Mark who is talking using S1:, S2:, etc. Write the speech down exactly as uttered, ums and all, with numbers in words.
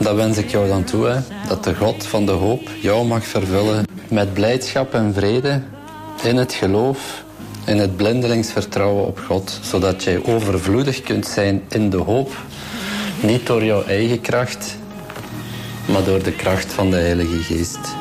S1: dat wens ik jou dan toe. Hè. Dat de God van de hoop jou mag vervullen met blijdschap en vrede in het geloof, in het blindelings vertrouwen op God, zodat jij overvloedig kunt zijn in de hoop, niet door jouw eigen kracht, maar door de kracht van de Heilige Geest.